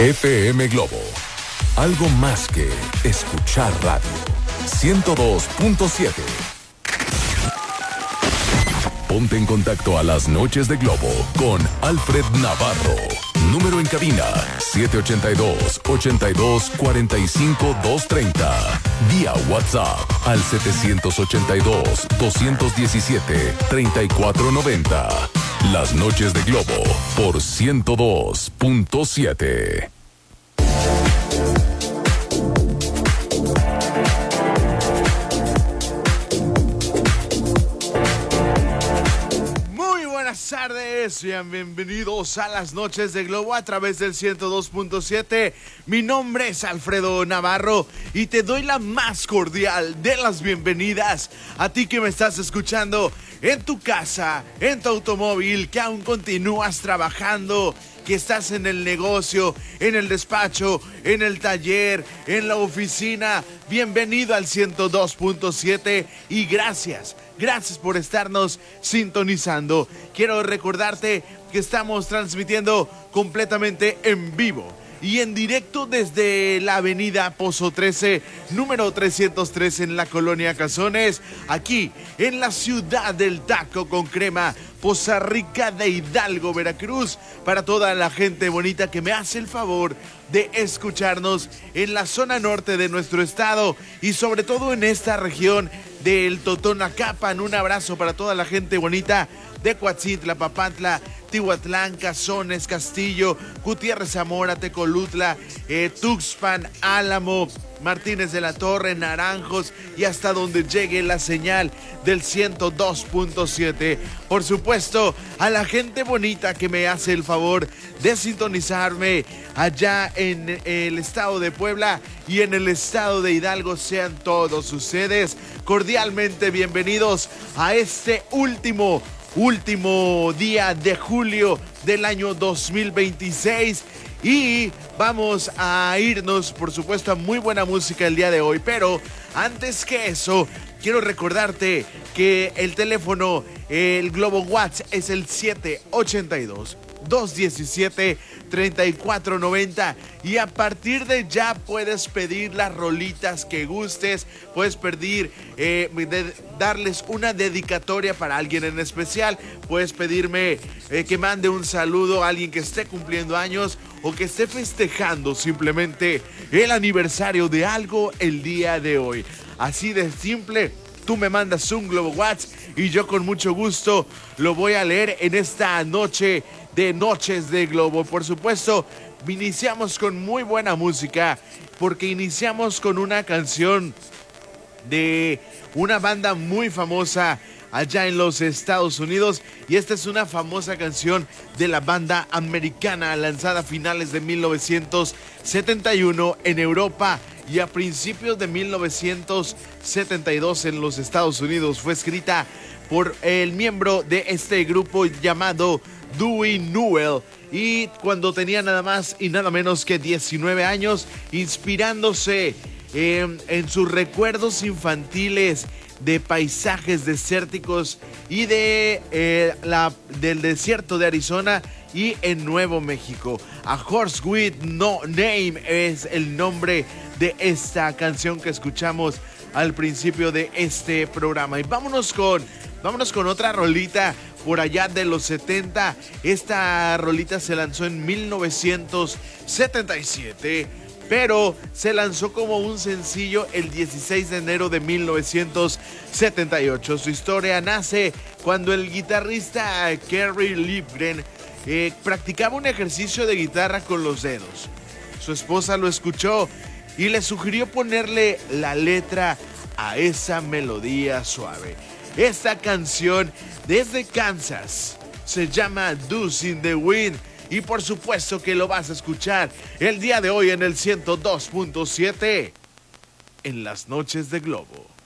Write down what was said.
FM Globo. Algo más que escuchar radio. 102.7. Ponte en contacto a las noches de Globo con Alfred Navarro. Número en cabina 782-82-45-230. Vía WhatsApp al 782-217-3490. Las noches de Globo por 102.7. Buenas tardes, sean bienvenidos a las noches de Globo a través del 102.7. Mi nombre es Alfredo Navarro y te doy la más cordial de las bienvenidas a ti que me estás escuchando en tu casa, en tu automóvil, que aún continúas trabajando, que estás en el negocio, en el despacho, en el taller, en la oficina. Bienvenido al 102.7 y gracias por estarnos sintonizando. Quiero recordarte que estamos transmitiendo completamente en vivo y en directo desde la avenida Pozo 13, número 303 en la colonia Cazones, aquí en la ciudad del taco con crema, Poza Rica de Hidalgo, Veracruz, para toda la gente bonita que me hace el favor de escucharnos en la zona norte de nuestro estado y sobre todo en esta región del Totonacapan. Un abrazo para toda la gente bonita de Coatzintla, Papantla, Tihuatlán, Cazones, Castillo, Gutiérrez Zamora, Tecolutla, Tuxpan, Álamo, Martínez de la Torre, Naranjos y hasta donde llegue la señal del 102.7. Por supuesto, a la gente bonita que me hace el favor de sintonizarme allá en el estado de Puebla y en el estado de Hidalgo, sean todos ustedes cordialmente bienvenidos a este último día de julio del año 2026 y vamos a irnos, por supuesto, a muy buena música el día de hoy, pero antes que eso quiero recordarte que el teléfono, el Globo WhatsApp es el 782-217-3490 y a partir de ya puedes pedir las rolitas que gustes, puedes pedir darles una dedicatoria para alguien en especial, puedes pedirme que mande un saludo a alguien que esté cumpliendo años o que esté festejando simplemente el aniversario de algo el día de hoy. Así de simple, tú me mandas un Globo WhatsApp y yo con mucho gusto lo voy a leer en esta noche de Noches de Globo. Por supuesto, iniciamos con muy buena música porque iniciamos con una canción de una banda muy famosa allá en los Estados Unidos y esta es una famosa canción de la banda americana lanzada a finales de 1971 en Europa y a principios de 1972 en los Estados Unidos. Fue escrita por el miembro de este grupo llamado Dewey Newell y cuando tenía nada más y nada menos que 19 años, inspirándose en sus recuerdos infantiles de paisajes desérticos y del desierto de Arizona y en Nuevo México. A Horse with No Name es el nombre de esta canción que escuchamos al principio de este programa. Y vámonos con otra rolita por allá de los 70. Esta rolita se lanzó en 1977. Pero se lanzó como un sencillo el 16 de enero de 1978. Su historia nace cuando el guitarrista Kerry Livgren practicaba un ejercicio de guitarra con los dedos. Su esposa lo escuchó y le sugirió ponerle la letra a esa melodía suave. Esta canción desde Kansas se llama Dust in the Wind. Y por supuesto que lo vas a escuchar el día de hoy en el 102.7 en las noches de Globo.